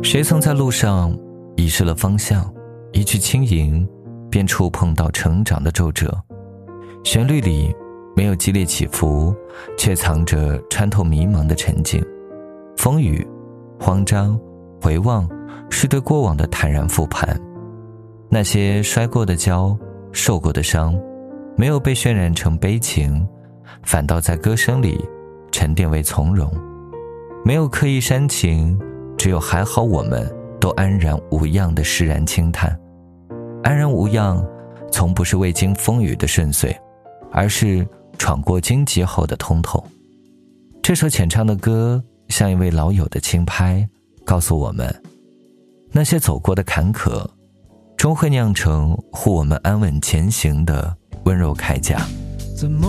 谁曾在路上遗失了方向，一句轻吟便触碰到成长的皱褶。旋律里没有激烈起伏，却藏着穿透迷茫的沉静。风雨、慌张、回望，是对过往的坦然复盘。那些摔过的跤，受过的伤，没有被渲染成悲情，反倒在歌声里沉淀为从容。没有刻意煽情，只有还好我们都安然无恙的释然轻叹。安然无恙从不是未经风雨的顺遂，而是闯过荆棘后的通透。这首浅唱的歌像一位老友的轻拍，告诉我们那些走过的坎坷终会酿成护我们安稳前行的温柔铠甲。